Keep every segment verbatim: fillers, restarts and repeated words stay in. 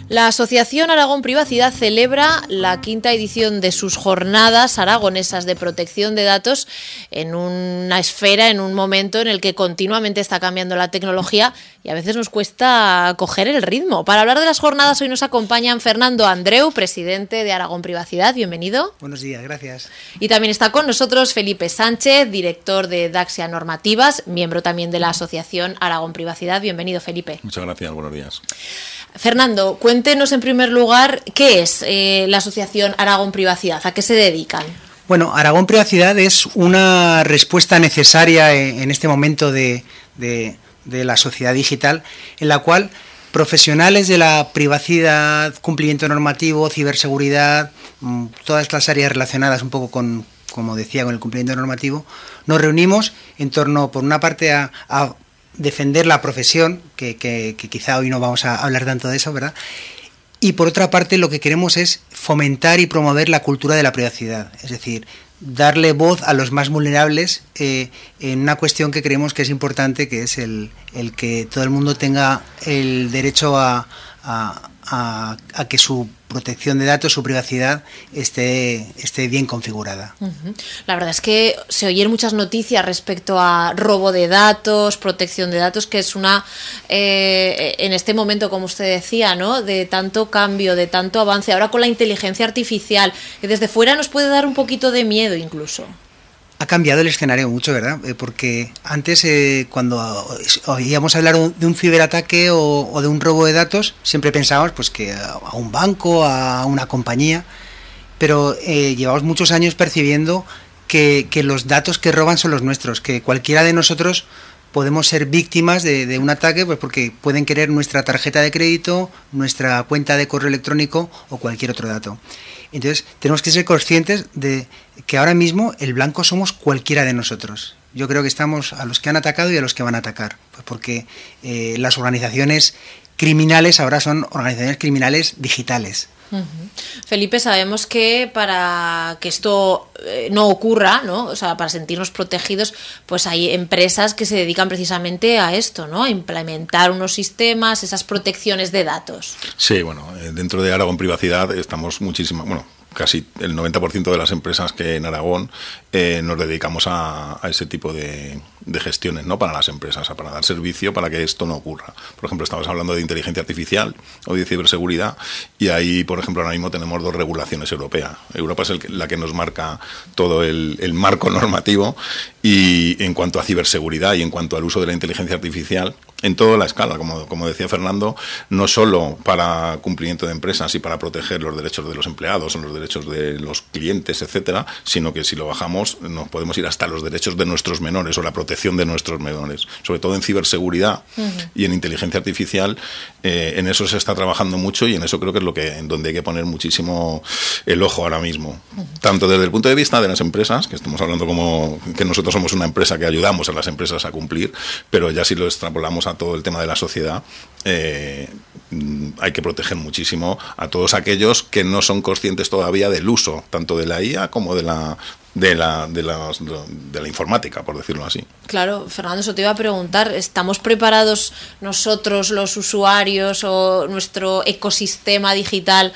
La Asociación Aragón Privacidad celebra la quinta edición de sus jornadas aragonesas de protección de datos en una esfera, en un momento en el que continuamente está cambiando la tecnología y a veces nos cuesta coger el ritmo. Para hablar de las jornadas hoy nos acompañan Fernando Andreu, presidente de Aragón Privacidad. Bienvenido. Buenos días, gracias. Y también está con nosotros Felipe Sánchez, director de Daxia Normativas, miembro también de la Asociación Aragón Privacidad. Bienvenido, Felipe. Muchas gracias, buenos días. Fernando, cuéntenos en primer lugar qué es eh, la Asociación Aragón Privacidad, ¿a qué se dedican? Bueno, Aragón Privacidad es una respuesta necesaria en, en este momento de, de, de la sociedad digital, en la cual profesionales de la privacidad, cumplimiento normativo, ciberseguridad, todas las áreas relacionadas un poco con, como decía, con el cumplimiento normativo, nos reunimos en torno, por una parte, a, a defender la profesión, que, que, que quizá hoy no vamos a hablar tanto de eso, ¿verdad? Y por otra parte lo que queremos es fomentar y promover la cultura de la privacidad, es decir, darle voz a los más vulnerables eh, en una cuestión que creemos que es importante, que es el, el que todo el mundo tenga el derecho a, a, a, a que su protección de datos, su privacidad esté, esté bien configurada. Uh-huh. La verdad es que se oyen muchas noticias respecto a robo de datos, protección de datos, que es una, eh, en este momento, como usted decía, ¿no?, de tanto cambio, de tanto avance, ahora con la inteligencia artificial, que desde fuera nos puede dar un poquito de miedo incluso. Ha cambiado el escenario mucho, ¿verdad? Eh, porque antes, eh, cuando oíamos hablar de un ciberataque o, o de un robo de datos, siempre pensábamos pues que a un banco, a una compañía, pero eh, llevamos muchos años percibiendo que, que los datos que roban son los nuestros, que cualquiera de nosotros podemos ser víctimas de, de un ataque, pues porque pueden querer nuestra tarjeta de crédito, nuestra cuenta de correo electrónico o cualquier otro dato. Entonces, tenemos que ser conscientes de que ahora mismo el blanco somos cualquiera de nosotros. Yo creo que estamos a los que han atacado y a los que van a atacar, pues porque eh, las organizaciones criminales ahora son organizaciones criminales digitales. Uh-huh. Felipe, sabemos que para que esto eh, no ocurra, ¿no?, o sea, para sentirnos protegidos, pues hay empresas que se dedican precisamente a esto, ¿no?, a implementar unos sistemas, esas protecciones de datos. Sí, bueno, dentro de Aragón Privacidad estamos muchísimas, bueno, casi el noventa por ciento de las empresas que en Aragón eh, nos dedicamos a, a ese tipo de, de gestiones, ¿no?, para las empresas, para dar servicio para que esto no ocurra. Por ejemplo, estabas hablando de inteligencia artificial o de ciberseguridad y ahí, por ejemplo, ahora mismo tenemos dos regulaciones europeas. Europa es el, la que nos marca todo el, el marco normativo y en cuanto a ciberseguridad y en cuanto al uso de la inteligencia artificial, en toda la escala, como, como decía Fernando, no solo para cumplimiento de empresas y para proteger los derechos de los empleados o los derechos de los clientes, etcétera, sino que si lo bajamos nos podemos ir hasta los derechos de nuestros menores o la protección de nuestros menores, sobre todo en ciberseguridad uh-huh. y en inteligencia artificial. Eh, en eso se está trabajando mucho y en eso creo que es lo que en donde hay que poner muchísimo el ojo ahora mismo, uh-huh. tanto desde el punto de vista de las empresas, que estamos hablando como que nosotros somos una empresa que ayudamos a las empresas a cumplir, pero ya si lo extrapolamos a todo el tema de la sociedad, eh, hay que proteger muchísimo a todos aquellos que no son conscientes todavía del uso tanto de la I A como de la de la de la, de la informática, por decirlo así. Claro, Fernando, eso te iba a preguntar, ¿estamos preparados nosotros, los usuarios o nuestro ecosistema digital?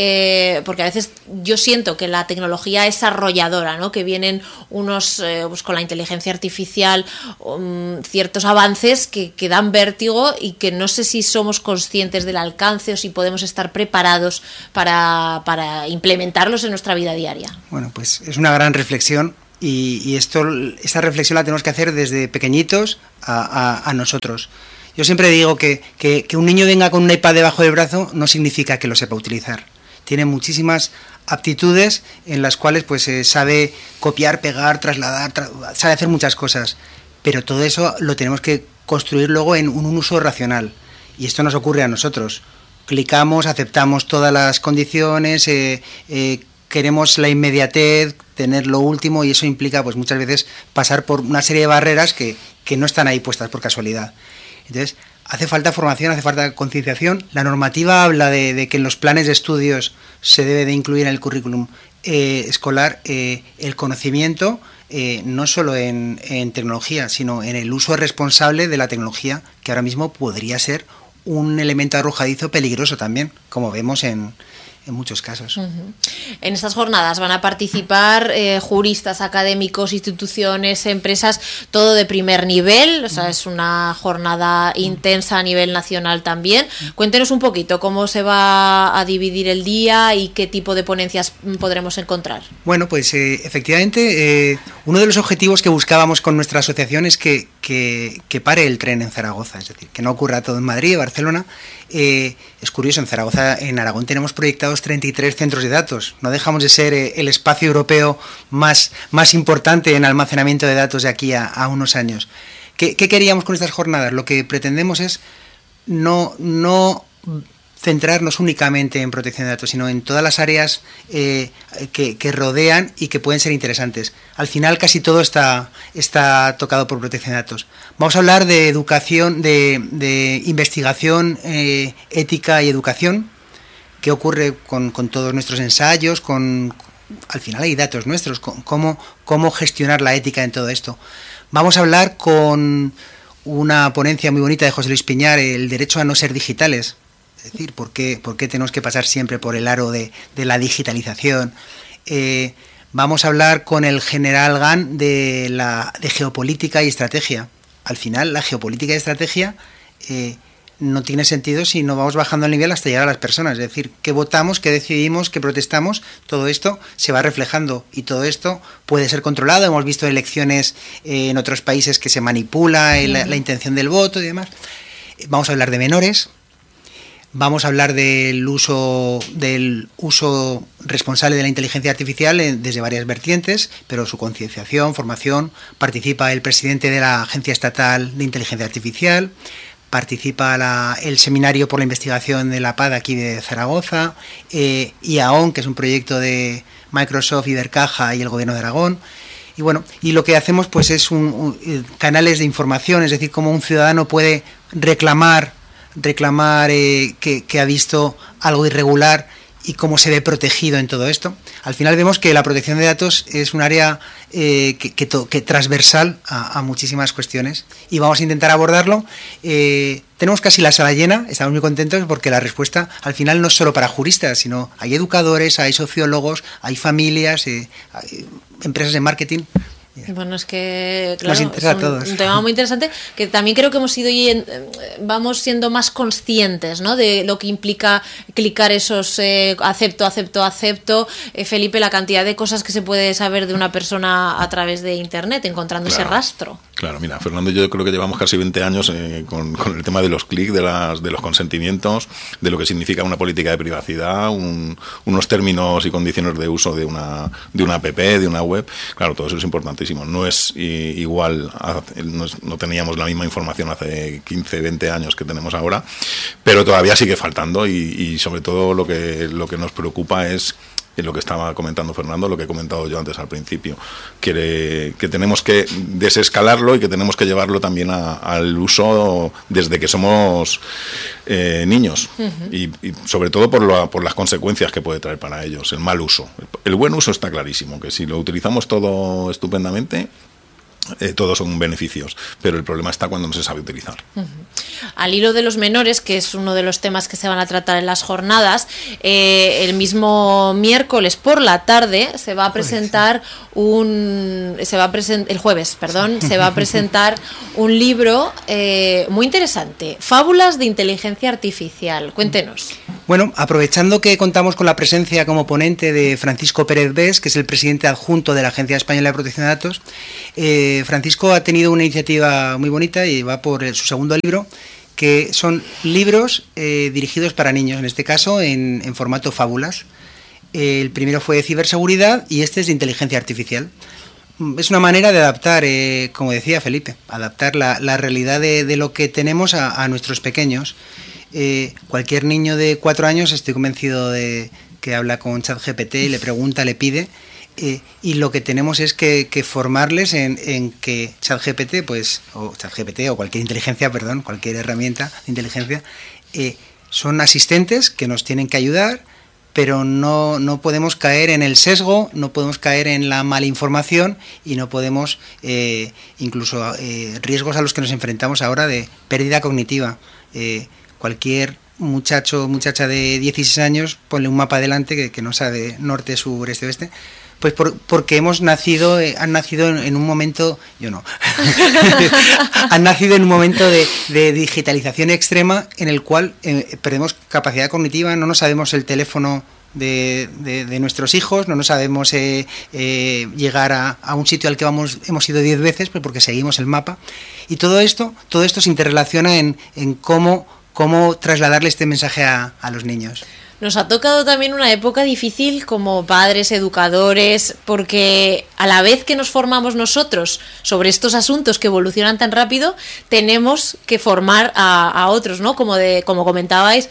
Eh, porque a veces yo siento que la tecnología es arrolladora, ¿no?, que vienen unos, eh, pues con la inteligencia artificial, um, ciertos avances que, que dan vértigo y que no sé si somos conscientes del alcance o si podemos estar preparados para, para implementarlos en nuestra vida diaria. Bueno, pues es una gran reflexión y, y esto, esta reflexión la tenemos que hacer desde pequeñitos a, a, a nosotros. Yo siempre digo que, que, que un niño venga con un iPad debajo del brazo no significa que lo sepa utilizar. Tiene muchísimas aptitudes en las cuales pues eh, sabe copiar, pegar, trasladar, tra- sabe hacer muchas cosas, pero todo eso lo tenemos que construir luego en un, un uso racional y esto nos ocurre a nosotros. Clicamos, aceptamos todas las condiciones, eh, eh, queremos la inmediatez, tener lo último y eso implica pues muchas veces pasar por una serie de barreras que, que no están ahí puestas por casualidad. Entonces, hace falta formación, hace falta concienciación. La normativa habla de, de que en los planes de estudios se debe de incluir en el currículum eh, escolar eh, el conocimiento, eh, no solo en, en tecnología, sino en el uso responsable de la tecnología, que ahora mismo podría ser un elemento arrojadizo peligroso también, como vemos en, en muchos casos. Uh-huh. En estas jornadas van a participar eh, juristas, académicos, instituciones, empresas, todo de primer nivel, o sea, uh-huh. es una jornada intensa a nivel nacional también. Uh-huh. Cuéntenos un poquito cómo se va a dividir el día y qué tipo de ponencias podremos encontrar. Bueno, pues eh, efectivamente, eh, uno de los objetivos que buscábamos con nuestra asociación es que, que, que pare el tren en Zaragoza, es decir, que no ocurra todo en Madrid, Barcelona. Eh, es curioso, en Zaragoza, en Aragón, tenemos proyectados treinta y tres centros de datos. No dejamos de ser eh, el espacio europeo más, más importante en almacenamiento de datos de aquí a, a unos años. ¿Qué, ¿Qué queríamos con estas jornadas? Lo que pretendemos es no, no centrarnos únicamente en protección de datos, sino en todas las áreas eh, que, que rodean y que pueden ser interesantes. Al final casi todo está, está tocado por protección de datos. Vamos a hablar de educación, de, de investigación, eh, ética y educación. ¿Qué ocurre con, con todos nuestros ensayos? Con, al final hay datos nuestros. Con, cómo, cómo gestionar la ética en todo esto. Vamos a hablar con una ponencia muy bonita de José Luis Piñar, el derecho a no ser digitales. Es decir, ¿por qué, por qué tenemos que pasar siempre por el aro de, de la digitalización? Eh, vamos a hablar con el general Gant de, la, de geopolítica y estrategia. Al final, la geopolítica y estrategia eh, no tiene sentido si no vamos bajando el nivel hasta llegar a las personas. Es decir, qué votamos, qué decidimos, qué protestamos, todo esto se va reflejando y todo esto puede ser controlado. Hemos visto elecciones eh, en otros países que se manipula la, la intención del voto y demás. Vamos a hablar de menores. Vamos a hablar del uso del uso responsable de la inteligencia artificial desde varias vertientes, pero su concienciación, formación. Participa el presidente de la Agencia Estatal de Inteligencia Artificial, participa la, el Seminario por la Investigación de la P A D aquí de Zaragoza, eh, I A O N, que es un proyecto de Microsoft, Ibercaja y el Gobierno de Aragón. Y bueno, y lo que hacemos pues es un, un, canales de información, es decir, cómo un ciudadano puede reclamar reclamar eh, que, que ha visto algo irregular y cómo se ve protegido en todo esto. Al final vemos que la protección de datos es un área eh, que, que, to, que transversal a, a muchísimas cuestiones y vamos a intentar abordarlo. Eh, tenemos casi la sala llena, estamos muy contentos porque la respuesta al final no es solo para juristas, sino hay educadores, hay sociólogos, hay familias, eh, hay empresas de marketing. Bueno, es que claro, nos interesa es un, a todos. Un tema muy interesante que también creo que hemos ido y vamos siendo más conscientes, ¿no? De lo que implica clicar esos eh, acepto, acepto, acepto. Eh, Felipe, la cantidad de cosas que se puede saber de una persona a través de internet, encontrando claro, ese rastro. Claro, mira, Fernando, yo creo que llevamos casi veinte años eh, con, con el tema de los clics, de las de los consentimientos, de lo que significa una política de privacidad, un, unos términos y condiciones de uso de una de una app, de una web. Claro, todo eso es importantísimo. No es igual, no, es, no teníamos la misma información hace quince, veinte años que tenemos ahora, pero todavía sigue faltando y, y sobre todo lo que, lo que nos preocupa es lo que estaba comentando Fernando, lo que he comentado yo antes al principio, que, que tenemos que desescalarlo y que tenemos que llevarlo también a, al uso desde que somos eh, niños uh-huh. y, y sobre todo por, lo, por las consecuencias que puede traer para ellos, el mal uso. El buen uso está clarísimo, que si lo utilizamos todo estupendamente, Eh, todos son beneficios, pero el problema está cuando no se sabe utilizar. Uh-huh. Al hilo de los menores, que es uno de los temas que se van a tratar en las jornadas, eh, el mismo miércoles por la tarde se va a presentar un se va a presen- el jueves, perdón, se va a presentar un libro eh, muy interesante, Fábulas de Inteligencia Artificial. Cuéntenos. Bueno, aprovechando que contamos con la presencia como ponente de Francisco Pérez Bes, que es el presidente adjunto de la Agencia Española de Protección de Datos, eh, Francisco ha tenido una iniciativa muy bonita y va por el, su segundo libro, que son libros eh, dirigidos para niños, en este caso en, en formato fábulas. Eh, el primero fue de ciberseguridad y este es de inteligencia artificial. Es una manera de adaptar, eh, como decía Felipe, adaptar la, la realidad de, de lo que tenemos a, a nuestros pequeños. Eh, cualquier niño de cuatro años, estoy convencido de que habla con ChatGPT, le pregunta, le pide, eh, y lo que tenemos es que, que formarles en, en que ChatGPT, pues, o ChatGPT o cualquier inteligencia, perdón, cualquier herramienta de inteligencia, eh, son asistentes que nos tienen que ayudar, pero no, no podemos caer en el sesgo, no podemos caer en la malinformación y no podemos, eh, incluso eh, riesgos a los que nos enfrentamos ahora de pérdida cognitiva. Eh, cualquier muchacho o muchacha de dieciséis años, ponle un mapa delante que, que no sabe norte, sur, este, oeste. Pues por, porque hemos nacido, eh, han nacido en, en un momento, yo no, han nacido en un momento de, de digitalización extrema en el cual eh, perdemos capacidad cognitiva, no nos sabemos el teléfono de, de, de nuestros hijos, no nos sabemos eh, eh, llegar a, a un sitio al que vamos, hemos ido diez veces, pues porque seguimos el mapa. Y todo esto, todo esto se interrelaciona en, en cómo, cómo trasladarle este mensaje a, a los niños. Nos ha tocado también una época difícil como padres, educadores, porque a la vez que nos formamos nosotros sobre estos asuntos que evolucionan tan rápido, tenemos que formar a, a otros, ¿no? Como de, como comentabais,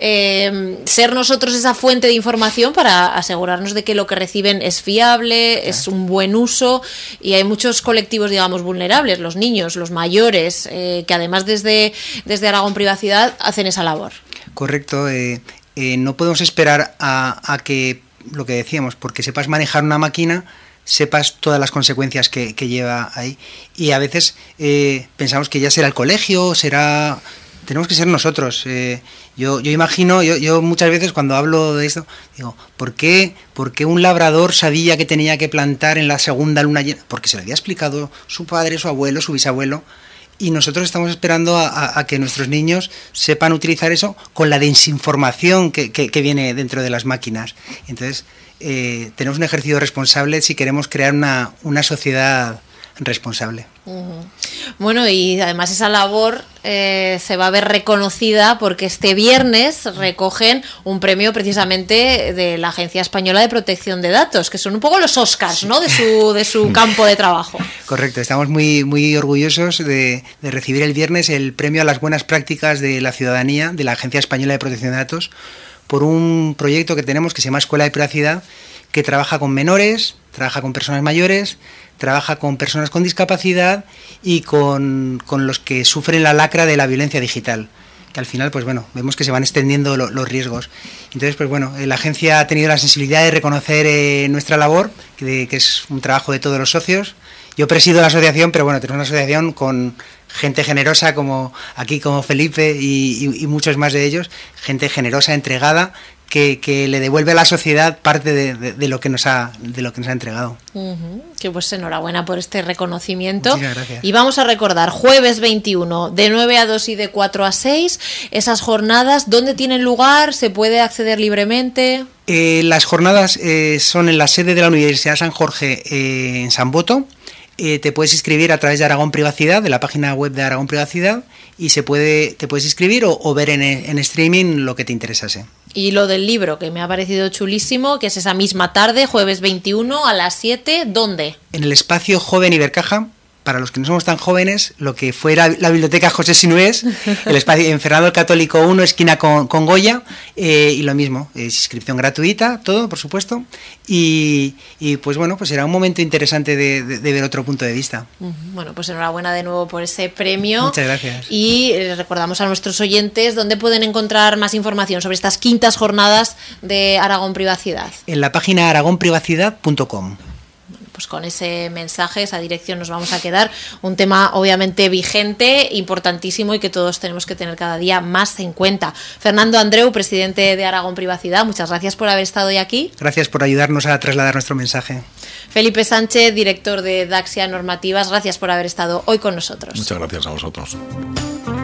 eh, ser nosotros esa fuente de información para asegurarnos de que lo que reciben es fiable, claro, es un buen uso, y hay muchos colectivos, digamos, vulnerables, los niños, los mayores, eh, que además desde, desde Aragón Privacidad hacen esa labor. Correcto, eh... Eh, no podemos esperar a, a que, lo que decíamos, porque sepas manejar una máquina, sepas todas las consecuencias que, que lleva ahí. Y a veces eh, pensamos que ya será el colegio, será... Tenemos que ser nosotros. Eh, yo, yo imagino, yo, yo muchas veces cuando hablo de esto, digo, ¿por qué, ¿por qué un labrador sabía que tenía que plantar en la segunda luna llena? Porque se lo había explicado su padre, su abuelo, su bisabuelo. Y nosotros estamos esperando a, a, a que nuestros niños sepan utilizar eso con la desinformación que, que, que viene dentro de las máquinas. Entonces, eh, tenemos un ejercicio responsable si queremos crear una, una sociedad responsable. Uh-huh. Bueno, y además esa labor eh, se va a ver reconocida porque este viernes recogen un premio precisamente de la Agencia Española de Protección de Datos, que son un poco los Oscars, sí, ¿no? de su de su campo de trabajo. Correcto, estamos muy muy orgullosos de, de recibir el viernes el premio a las buenas prácticas de la ciudadanía de la Agencia Española de Protección de Datos por un proyecto que tenemos que se llama Escuela de Privacidad, que trabaja con menores, trabaja con personas mayores, trabaja con personas con discapacidad y con, con los que sufren la lacra de la violencia digital, que al final, pues bueno, vemos que se van extendiendo lo, los riesgos. Entonces, pues bueno, la agencia ha tenido la sensibilidad de reconocer eh, nuestra labor, que, que es un trabajo de todos los socios. Yo presido la asociación, pero bueno, tenemos una asociación con gente generosa como aquí, como Felipe y, y, y muchos más de ellos, gente generosa, entregada, que, que le devuelve a la sociedad parte de, de, de lo que nos ha de lo que nos ha entregado. Uh-huh. Que pues enhorabuena por este reconocimiento. Muchas gracias. Y vamos a recordar, jueves veintiuno, de nueve a dos y de cuatro a seis, esas jornadas, ¿dónde tienen lugar? ¿Se puede acceder libremente? Eh, las jornadas eh, son en la sede de la Universidad San Jorge eh, en San Boto. Eh, te puedes inscribir a través de Aragón Privacidad, de la página web de Aragón Privacidad, y se puede te puedes inscribir o, o ver en, en streaming lo que te interesase. Y lo del libro, que me ha parecido chulísimo, que es esa misma tarde, jueves veintiuno a las siete, ¿dónde? En el espacio Joven Ibercaja. Para los que no somos tan jóvenes, lo que fuera la biblioteca José Sinués, el espacio en Fernando el Católico uno, esquina con, con Goya, eh, y lo mismo, es inscripción gratuita, todo, por supuesto, y, y pues bueno, pues será un momento interesante de, de, de ver otro punto de vista. Bueno, pues enhorabuena de nuevo por ese premio. Muchas gracias. Y eh, recordamos a nuestros oyentes dónde pueden encontrar más información sobre estas quintas jornadas de Aragón Privacidad. En la página aragón privacidad punto com. Pues con ese mensaje, esa dirección nos vamos a quedar. Un tema obviamente vigente, importantísimo y que todos tenemos que tener cada día más en cuenta. Fernando Andreu, presidente de Aragón Privacidad, muchas gracias por haber estado hoy aquí. Gracias por ayudarnos a trasladar nuestro mensaje. Felipe Sánchez, director de Daxia Normativas, gracias por haber estado hoy con nosotros. Muchas gracias a vosotros.